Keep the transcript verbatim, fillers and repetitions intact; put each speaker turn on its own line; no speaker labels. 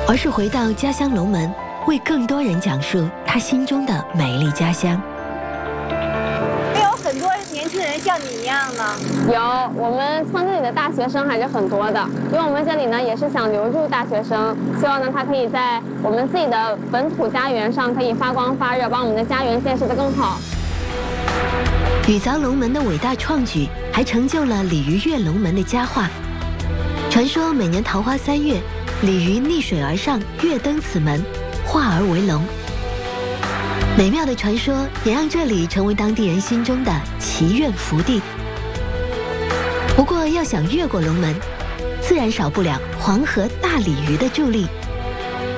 而是回到家乡龙门，为更多人讲述他心中的美丽家乡。
有很多年轻人像你一样吗？
有，我们村子里的大学生还是很多的，因为我们这里呢也是想留住大学生，希望呢他可以在我们自己的本土家园上可以发光发热，把我们的家园建设得更好。
禹凿龙门的伟大创举，还成就了鲤鱼跃龙门的佳话。传说每年桃花三月，鲤鱼逆水而上，跃登此门，化而为龙。美妙的传说也让这里成为当地人心中的祈愿福地。不过，要想越过龙门，自然少不了黄河大鲤鱼的助力。